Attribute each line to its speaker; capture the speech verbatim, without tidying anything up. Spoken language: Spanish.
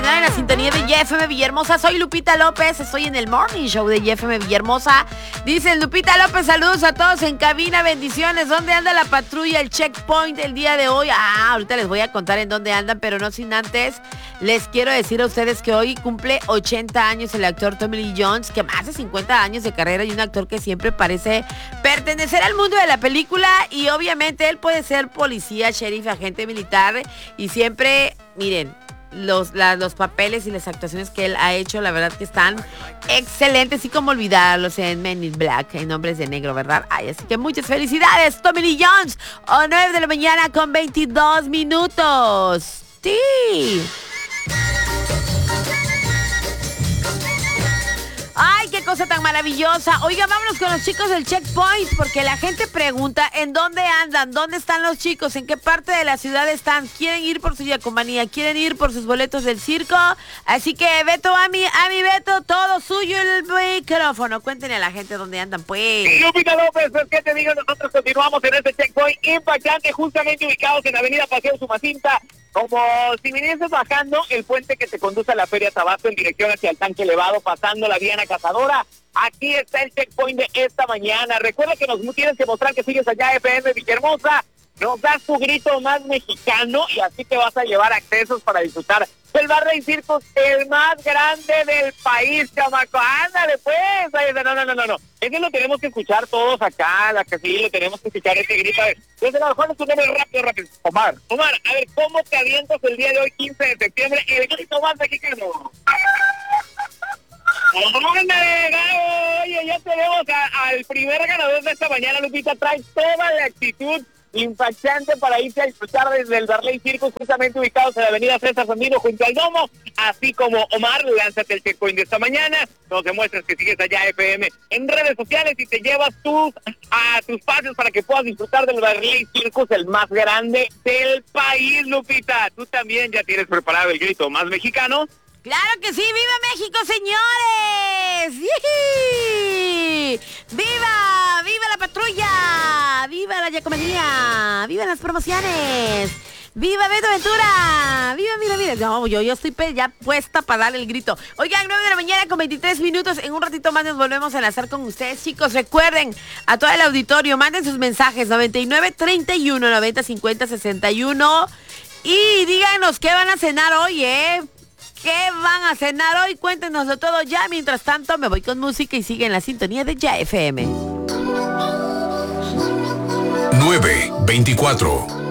Speaker 1: desayunar en la sintonía de Y F M Villahermosa. Soy Lupita López, estoy en el Morning Show de Y F M Villahermosa. Dice Lupita López, saludos a todos en cabina, bendiciones. ¿Dónde anda la patrulla, el checkpoint el día de hoy? Ah, ahorita les voy a contar en dónde andan, pero no sin antes les quiero decir a ustedes que hoy cumple ochenta años el actor Tommy Lee Jones, que más de cincuenta años de carrera y un actor que siempre parece pertenecer al mundo de la película, y obviamente él puede ser policía, sheriff, agente militar, y siempre, miren, Los, la, los papeles y las actuaciones que él ha hecho, la verdad que están excelentes, así como olvidarlos en Men in Black, en Hombres de Negro, ¿verdad? Ay, así que muchas felicidades, Tommy Lee Jones. O nueve de la mañana con veintidós minutos. Sí. ¡Ay, qué cosa tan maravillosa! Oiga, vámonos con los chicos del Checkpoint, porque la gente pregunta en dónde andan, dónde están los chicos, en qué parte de la ciudad están, quieren ir por su yacomanía, quieren ir por sus boletos del circo. Así que, Beto, a mi, a mi Beto, todo suyo el micrófono. Cuéntenle a la gente dónde andan, pues.
Speaker 2: Lupita López, pues, ¿qué te digo? Nosotros continuamos en este Checkpoint impactante, justamente ubicados en Avenida Paseo Sumacinta, como si vinieses bajando el puente que te conduce a la Feria Tabasco en dirección hacia el Tanque Elevado, pasando la Viana Cazadora. Aquí está el Checkpoint de esta mañana. Recuerda que nos tienes que mostrar que sigues allá, F M Villahermosa. Nos das tu grito más mexicano y así te vas a llevar accesos para disfrutar del Barley Circus, el más grande del país, chamaco. Ándale, pues. No, no, no, no, no. Ese lo tenemos que escuchar todos acá, la que sí, lo tenemos que escuchar ese grito. A ver, ¿cuál es tu nombre? Rápido, rápido. Omar. Omar, a ver, ¿cómo te avientas el día de hoy, quince de septiembre, el grito más mexicano? Oye, ya tenemos a, al primer ganador de esta mañana, Lupita. Trae toda la actitud impactante para irse a disfrutar desde el Barley Circus, justamente ubicados en la avenida César Sandino junto al Domo. Así como Omar, lánzate el Checkpoint de esta mañana, nos demuestras que sigues allá, F M, en redes sociales, y te llevas tus a tus pases para que puedas disfrutar del Barley Circus, el más grande del país, Lupita. Tú también ya tienes preparado el grito más mexicano.
Speaker 1: ¡Claro que sí! ¡Viva México, señores! ¡Yee! ¡Viva! ¡Viva la patrulla! ¡Viva la yacomanía! ¡Viva las promociones! ¡Viva Beto Ventura! ¡Viva, mira, mira! No, yo, yo estoy ya puesta para darle el grito. Oigan, nueve de la mañana con veintitrés minutos. En un ratito más nos volvemos a enlazar con ustedes, chicos. Recuerden, a todo el auditorio, manden sus mensajes. noventa y nueve, treinta y uno, noventa, cincuenta, sesenta y uno. Y díganos qué van a cenar hoy, ¿eh? ¿Qué van a cenar hoy? Cuéntenoslo todo ya. Mientras tanto, me voy con música y sigue en la sintonía de Ya F M.
Speaker 3: nueve veinticuatro.